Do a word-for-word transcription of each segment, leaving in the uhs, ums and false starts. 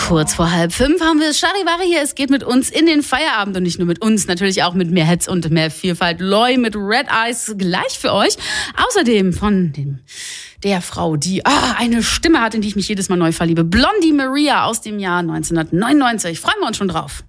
Kurz vor halb fünf haben wir es Charivari hier. Es geht mit uns in den Feierabend und nicht nur mit uns, natürlich auch mit mehr Hits und mehr Vielfalt. Loi mit Red Eyes gleich für euch. Außerdem von dem, der Frau, die ah, eine Stimme hat, in die ich mich jedes Mal neu verliebe. Blondie Maria aus dem Jahr neunzehnhundertneunundneunzig. Freuen wir uns schon drauf.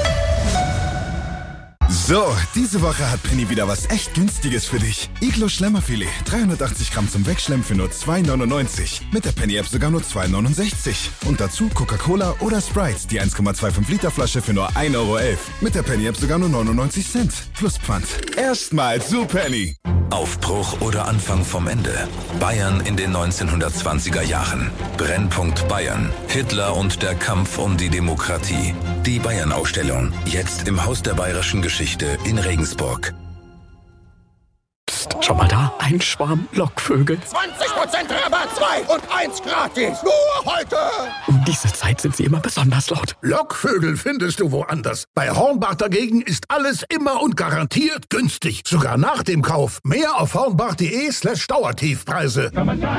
So, diese Woche hat Penny wieder was echt Günstiges für dich. Iglo Schlemmerfilet, dreihundertachtzig Gramm zum Wegschlemmen für nur zwei neunundneunzig. Mit der Penny-App sogar nur zwei neunundsechzig. Und dazu Coca-Cola oder Sprite, die eins Komma fünfundzwanzig Liter Flasche für nur ein Euro elf. Mit der Penny-App sogar nur neunundneunzig Cent. Plus Pfand. Erstmal zu Penny. Aufbruch oder Anfang vom Ende. Bayern in den neunzehnhundertzwanziger Jahren. Brennpunkt Bayern. Hitler und der Kampf um die Demokratie. Die Bayern-Ausstellung. Jetzt im Haus der Bayerischen Geschichte in Regensburg. Psst, schau mal da. Ein Schwarm Lockvögel. zwanzig Prozent Rabatt, zwei und eins gratis. Nur heute. Um diese Zeit sind sie immer besonders laut. Lockvögel findest du woanders. Bei Hornbach dagegen ist alles immer und garantiert günstig. Sogar nach dem Kauf. Mehr auf hornbach.de slash Dauertiefpreise.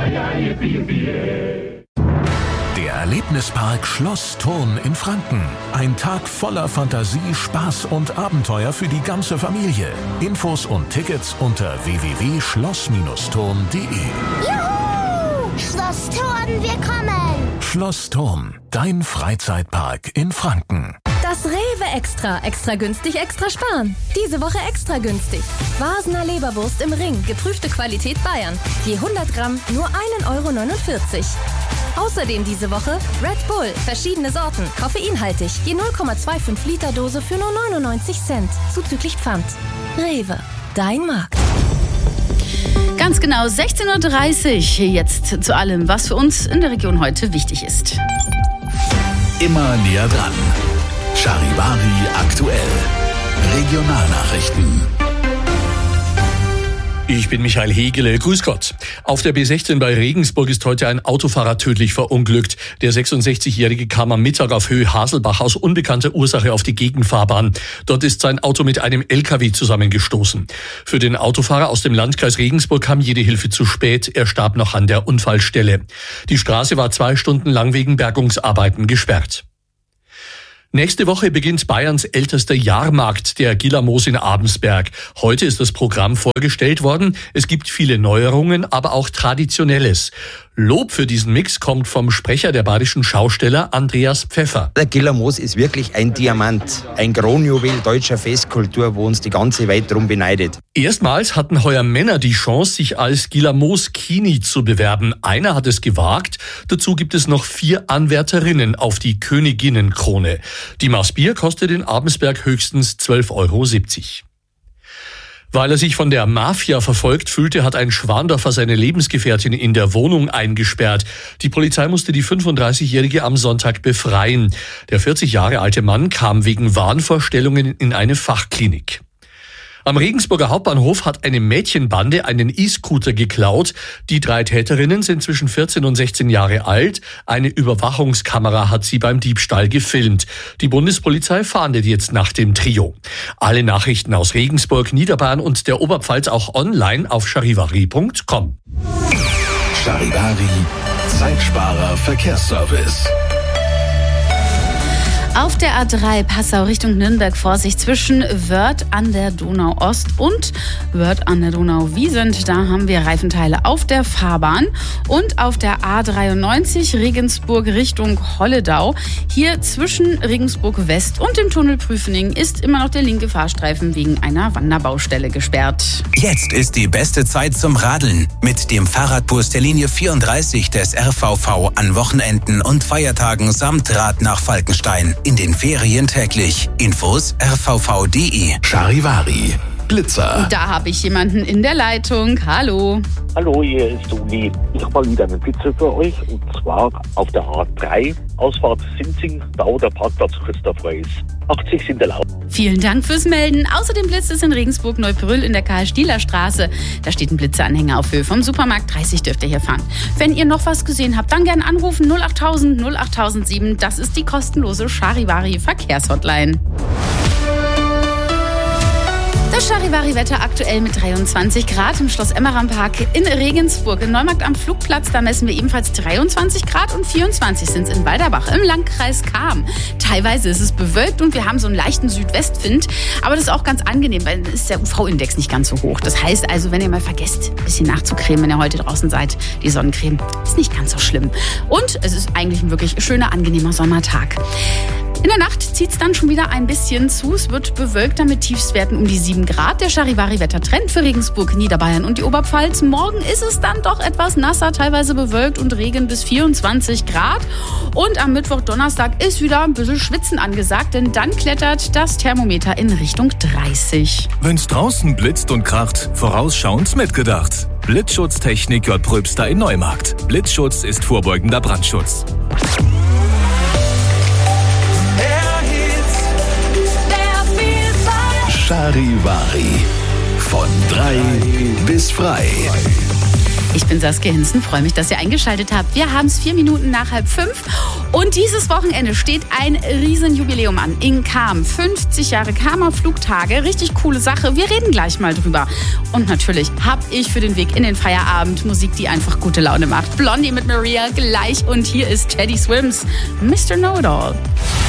Der Erlebnispark Schloss Thurn in Franken. Ein Tag voller Fantasie, Spaß und Abenteuer für die ganze Familie. Infos und Tickets unter w w w punkt schloss thurn punkt de. Juhu! Schloss Thurn, wir kommen! Schloss Thurn, dein Freizeitpark in Franken. Das Rewe Extra. Extra günstig, extra sparen. Diese Woche extra günstig. Vasener Leberwurst im Ring. Geprüfte Qualität Bayern. Je hundert Gramm nur ein Euro neunundvierzig. Außerdem diese Woche Red Bull. Verschiedene Sorten. Koffeinhaltig. Je null Komma fünfundzwanzig Liter Dose für nur neunundneunzig Cent. Zuzüglich Pfand. Rewe. Dein Markt. Ganz genau sechzehn Uhr dreißig. Jetzt zu allem, was für uns in der Region heute wichtig ist. Immer näher dran. Charivari aktuell. Regionalnachrichten. Ich bin Michael Hegele. Grüß Gott. Auf der B sechzehn bei Regensburg ist heute ein Autofahrer tödlich verunglückt. Der sechsundsechzigjährige kam am Mittag auf Höhe Haselbach aus unbekannter Ursache auf die Gegenfahrbahn. Dort ist sein Auto mit einem L K W zusammengestoßen. Für den Autofahrer aus dem Landkreis Regensburg kam jede Hilfe zu spät. Er starb noch an der Unfallstelle. Die Straße war zwei Stunden lang wegen Bergungsarbeiten gesperrt. Nächste Woche beginnt Bayerns ältester Jahrmarkt, der Gillermoos in Abensberg. Heute ist das Programm vorgestellt worden. Es gibt viele Neuerungen, aber auch Traditionelles. Lob für diesen Mix kommt vom Sprecher der badischen Schausteller Andreas Pfeffer. Der Gillermoos ist wirklich ein Diamant, ein Kronjuwel deutscher Festkultur, wo uns die ganze Welt drum beneidet. Erstmals hatten heuer Männer die Chance, sich als Gillermoos-Kini zu bewerben. Einer hat es gewagt. Dazu gibt es noch vier Anwärterinnen auf die Königinnenkrone. Die Maß Bier kostet in Abensberg höchstens zwölf Euro siebzig. Weil er sich von der Mafia verfolgt fühlte, hat ein Schwandorfer seine Lebensgefährtin in der Wohnung eingesperrt. Die Polizei musste die fünfunddreißigjährige am Sonntag befreien. Der vierzig Jahre alte Mann kam wegen Wahnvorstellungen in eine Fachklinik. Am Regensburger Hauptbahnhof hat eine Mädchenbande einen E-Scooter geklaut. Die drei Täterinnen sind zwischen vierzehn und sechzehn Jahre alt. Eine Überwachungskamera hat sie beim Diebstahl gefilmt. Die Bundespolizei fahndet jetzt nach dem Trio. Alle Nachrichten aus Regensburg, Niederbayern und der Oberpfalz auch online auf charivari punkt com. Charivari, Zeitsparer Verkehrsservice. Auf der A drei Passau Richtung Nürnberg Vorsicht zwischen Wörth an der Donau-Ost und Wörth an der Donau-Wiesent. Da haben wir Reifenteile auf der Fahrbahn. Und auf der A dreiundneunzig Regensburg Richtung Holledau. Hier zwischen Regensburg West und dem Tunnel Prüfening ist immer noch der linke Fahrstreifen wegen einer Wanderbaustelle gesperrt. Jetzt ist die beste Zeit zum Radeln. Mit dem Fahrradbus der Linie vierunddreißig des R V V an Wochenenden und Feiertagen samt Rad nach Falkenstein. In den Ferien täglich. Infos r v v punkt d e. Charivari. Blitzer. Da habe ich jemanden in der Leitung. Hallo. Hallo, hier ist Uli. Ich habe mal wieder einen Blitzer für euch. Und zwar auf der A drei, Ausfahrt Sinzing, da wo der Parkplatz Christoph Reis. achtzig sind erlaubt. Vielen Dank fürs Melden. Außerdem blitzt es in Regensburg Neubrüll in der Karl-Stieler-Straße. Da steht ein Blitzeranhänger auf Höhe vom Supermarkt. dreißig dürft ihr hier fahren. Wenn ihr noch was gesehen habt, dann gerne anrufen. null achttausend null achttausendsieben. Das ist die kostenlose Charivari Verkehrshotline. Das Charivari-Wetter aktuell mit dreiundzwanzig Grad im Schloss Emmeram-Park in Regensburg. In Neumarkt am Flugplatz, da messen wir ebenfalls dreiundzwanzig Grad und vierundzwanzig sind es in Walderbach im Landkreis Cham. Teilweise ist es bewölkt und wir haben so einen leichten Südwestwind. Aber das ist auch ganz angenehm, weil dann ist der U V-Index nicht ganz so hoch. Das heißt also, wenn ihr mal vergesst, ein bisschen nachzucremen, wenn ihr heute draußen seid, die Sonnencreme, ist nicht ganz so schlimm. Und es ist eigentlich ein wirklich schöner, angenehmer Sommertag. In der Nacht zieht es dann schon wieder ein bisschen zu. Es wird bewölkter mit Tiefstwerten um die sieben Grad. Der Charivari-Wettertrend für Regensburg, Niederbayern und die Oberpfalz. Morgen ist es dann doch etwas nasser, teilweise bewölkt und Regen bis vierundzwanzig Grad. Und am Mittwoch, Donnerstag ist wieder ein bisschen Schwitzen angesagt, denn dann klettert das Thermometer in Richtung dreißig. Wenn's draußen blitzt und kracht, vorausschauend mitgedacht. Blitzschutztechnik J. Pröbster in Neumarkt. Blitzschutz ist vorbeugender Brandschutz. Charivari. Von drei bis frei. Ich bin Saskia Hinzen, freue mich, dass ihr eingeschaltet habt. Wir haben es vier Minuten nach halb fünf und dieses Wochenende steht ein Riesenjubiläum an in Cham. fünfzig Jahre Chamer Flugtage, richtig coole Sache. Wir reden gleich mal drüber. Und natürlich habe ich für den Weg in den Feierabend Musik, die einfach gute Laune macht. Blondie mit Maria gleich und hier ist Teddy Swims, Mister Know-It-All.